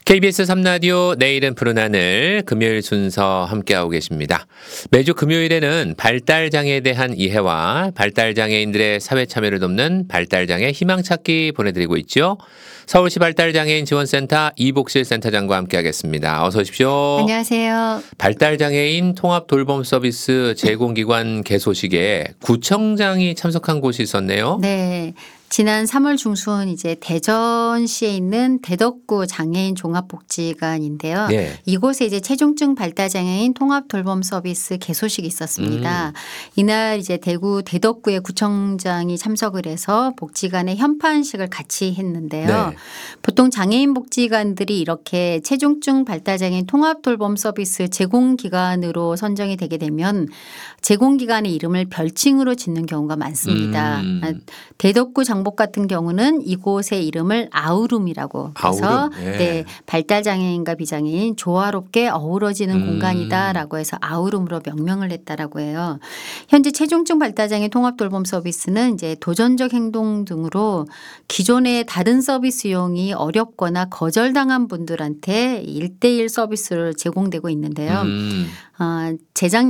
KBS 3라디오 내일은 푸른 하늘 금요일 순서 함께하고 계십니다. 매주 금요일에는 발달장애에 대한 이해와 발달장애인들의 사회 참여를 돕는 발달장애 희망찾기 보내드리고 있죠. 서울시 발달장애인 지원센터 이복실 센터장과 함께하겠습니다. 어서 오십시오. 안녕하세요. 발달장애인 통합돌봄 서비스 제공기관 개소식에 구청장이 참석한 곳이 있었네요. 네. 지난 3월 중순 이제 대전시에 있는 대덕구 장애인 종합복지관인데요. 네. 이곳에 이제 체중증 발달장애인 통합돌봄 서비스 개소식이 있었습니다. 이날 이제 대구 대덕구의 구청장이 참석을 해서 복지관의 현판식을 같이 했는데요. 네. 보통 장애인 복지관들이 이렇게 체중증 발달장애인 통합돌봄 서비스 제공기관으로 선정이 되게 되면 제공기관의 이름을 별칭으로 짓는 경우가 많습니다. 대덕구 장복 같은 경우는 이곳의 이름을 아우룸이라고 해서 아우룸. 예. 네, 발달장애인과 비장애인 조화롭게 어우러지는 공간이다라고 해서 아우룸으로 명명을 했다라고 해요. 현재 체중증 발달장애 통합돌봄 서비스는 이제 도전적 행동 등으로 기존의 다른 서비스 이용이 어렵거나 거절당한 분들한테 1:1 서비스를 제공되고 있는데요. 재작년